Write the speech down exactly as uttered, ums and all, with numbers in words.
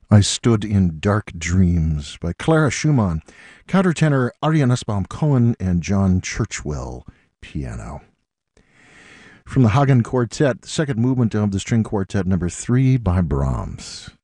I Stood in Dark Dreams by Clara Schumann, countertenor Arya Nussbaum Cohen, and John Churchwell, piano. From the Hagen Quartet, the second movement of the String Quartet number three by Brahms.